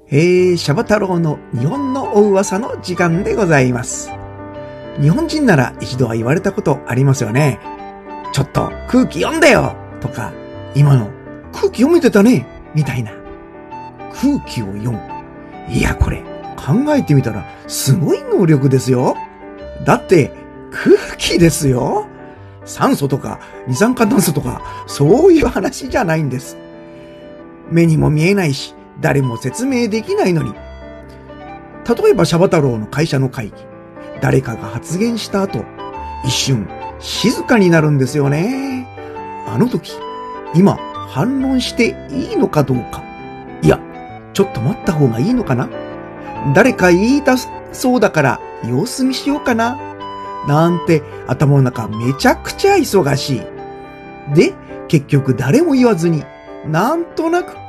シャバ太郎の日本のお噂の時間でございます。日本人なら一度は言われたことありますよね。ちょっと空気読んでよとか、今の空気読めてたねみたいな。空気を読む。いやこれ考えてみたらすごい能力ですよ。だって空気ですよ。酸素とか二酸化炭素とかそういう話じゃないんです。目にも見えないし誰も説明できないのに。例えばシャバ太郎の会社の会議。誰かが発言した後、一瞬静かになるんですよね。あの時、今反論していいのかどうか。いや、ちょっと待った方がいいのかな。誰か言い出そうだから様子見しようかな。なんて頭の中めちゃくちゃ忙しい。で、結局誰も言わずに、なんとなく